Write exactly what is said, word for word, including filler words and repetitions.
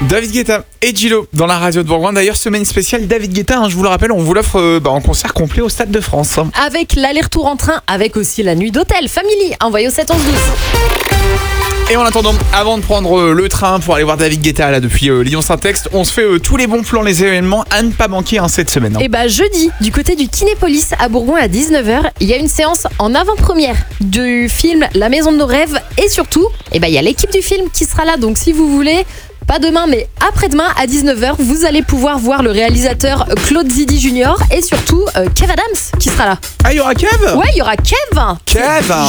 David Guetta et Gillo dans la radio de Bourgoin. D'ailleurs, semaine spéciale David Guetta, hein, je vous le rappelle, on vous l'offre euh, bah, en concert complet au Stade de France. Avec l'aller-retour en train, avec aussi la nuit d'hôtel. Family, envoyé au sept onze douze. Et en attendant, avant de prendre euh, le train pour aller voir David Guetta là depuis euh, Lyon-Saint-Ex, on se fait euh, tous les bons plans, les événements à ne pas manquer hein, cette semaine. Hein. Et bah jeudi, du côté du Kinépolis à Bourgoin à dix-neuf heures, il y a une séance en avant-première du film La Maison de nos rêves. Et surtout, et bah, il y a l'équipe du film qui sera là. Donc si vous voulez, pas demain mais après-demain à dix-neuf heures, vous allez pouvoir voir le réalisateur Claude Zidi Junior et surtout euh, Kev Adams qui sera là. Ah, il y aura Kev ? Ouais, il y aura Kev. Kev